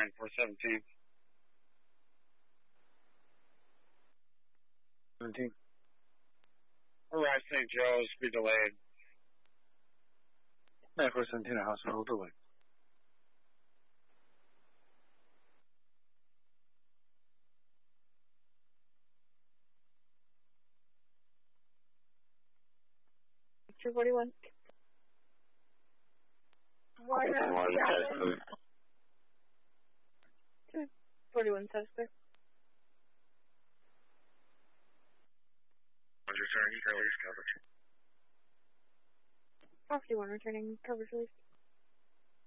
9417. 17. Arrive St. Joe's, be delayed. 9417 at hospital delay. Picture 41. 41 suspect. Returning, release coverage. 51 returning coverage release.